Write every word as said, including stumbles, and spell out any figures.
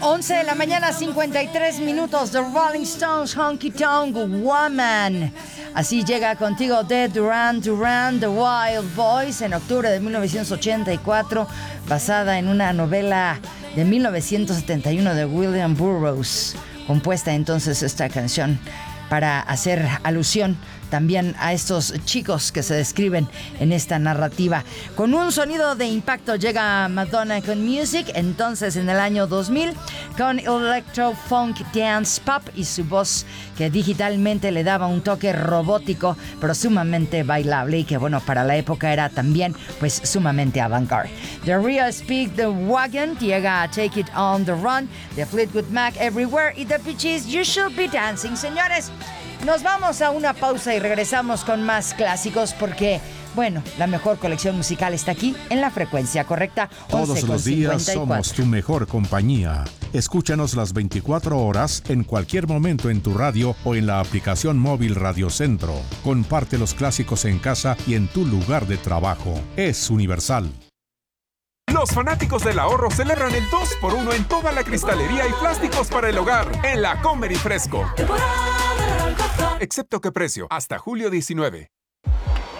once de la mañana, cincuenta y tres minutos. The Rolling Stones, Honky Tonk Woman. Así llega contigo de Duran Duran, The Wild Boys, en octubre de mil novecientos ochenta y cuatro, basada en una novela de mil novecientos setenta y uno de William Burroughs. Compuesta entonces esta canción para hacer alusión también a estos chicos que se describen en esta narrativa. Con un sonido de impacto llega Madonna con Music, entonces en el año dos mil, con Electro Funk Dance Pop y su voz que digitalmente le daba un toque robótico, pero sumamente bailable y que bueno, para la época era también pues sumamente avant-garde. The Real Speak the Wagon llega a Take It on the Run, The Fleetwood Mac Everywhere y The Bee Gees You Should Be Dancing. Señores, nos vamos a una pausa y regresamos con más clásicos porque, bueno, la mejor colección musical está aquí en la frecuencia correcta. Todos los días somos tu mejor compañía. Escúchanos las veinticuatro horas en cualquier momento en tu radio o en la aplicación móvil Radio Centro. Comparte los clásicos en casa y en tu lugar de trabajo. Es universal. Los fanáticos del ahorro celebran el dos por uno en toda la cristalería y plásticos para el hogar en la Comer y Fresco. Excepto que precio, hasta julio diecinueve.